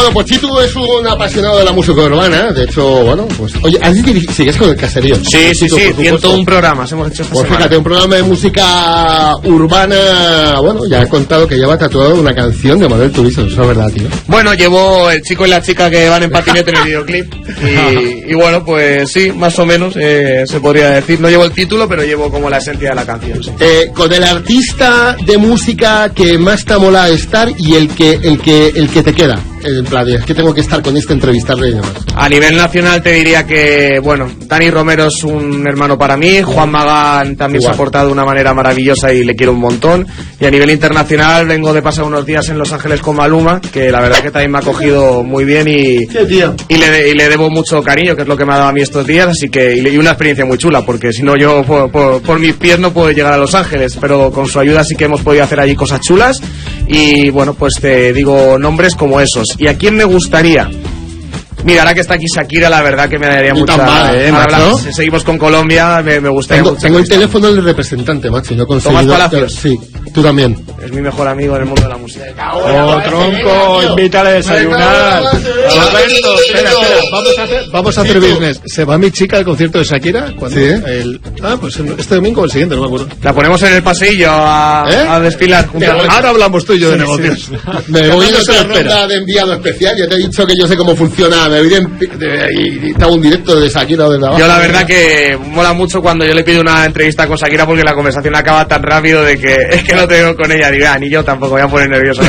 Bueno, pues Chitu es un apasionado de la música urbana. De hecho, bueno, pues... Oye, ¿sigues con el caserío? Sí, 101 programas hemos hecho esta semana. Fíjate, un programa de música urbana. Bueno, ya he contado que lleva tatuado una canción de Manuel Turizo. Eso es verdad, tío. Bueno, llevo el chico y la chica que van en patinete en el videoclip. Y bueno, pues sí, más o menos se podría decir. No llevo el título, pero llevo como la esencia de la canción, sí. Con el artista de música que más te mola estar y el que te queda. En plan, es que tengo que estar con este, entrevistarle y demás. A nivel nacional te diría que, bueno, Dani Romero es un hermano para mí, Juan Magán también se ha portado de una manera maravillosa y le quiero un montón. Y a nivel internacional vengo de pasar unos días en Los Ángeles con Maluma, que la verdad que también me ha acogido muy bien y le debo mucho cariño, que es lo que me ha dado a mí estos días, así que y una experiencia muy chula, porque si no yo por mis pies no puedo llegar a Los Ángeles, pero con su ayuda sí que hemos podido hacer allí cosas chulas y bueno, pues te digo nombres como esos. ¿Y a quién me gustaría? Mira, ahora que está aquí Shakira, la verdad que me daría mucha... macho. Si seguimos con Colombia, me gustaría mucho. Tengo el teléfono del representante, macho. No he conseguido... ¿Tomás Palacios? Sí, tú también. Es mi mejor amigo en el mundo de la música. Tronco, invítale a desayunar. Alberto, espera. Vamos a hacer business. ¿Se va mi chica al concierto de Shakira? ¿Cuándo? Sí. Pues este domingo o el siguiente, no me acuerdo. La ponemos en el pasillo a desfilar. Ahora hablamos tú y yo de negocios. Me voy a hacer una ronda de enviado especial. Ya te he dicho que yo sé cómo funciona. Me voy y te hago un directo de Shakira desde abajo. Yo la verdad que mola mucho cuando yo le pido una entrevista con Shakira, porque la conversación acaba tan rápido de que es que no tengo con ella. Digo, ni yo tampoco, voy a poner nervioso.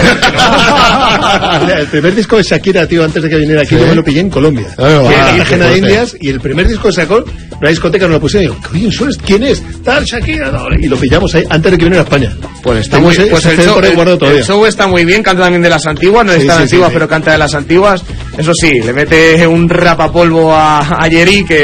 El primer disco de Shakira, tío, antes de que viniera aquí, yo me lo pillé en Colombia. Indígena de Indias, y el primer disco que sacó, la discoteca nos lo pusieron. Y yo, oye, ¿quién es? Tal Shakira. No. Y lo pillamos ahí antes de que viniera a España. Pues está muy bien. Pues el show está muy bien, canta también de las antiguas, no es tan antigua, pero canta de las antiguas. Eso sí, le mete un rapapolvo a Yeri que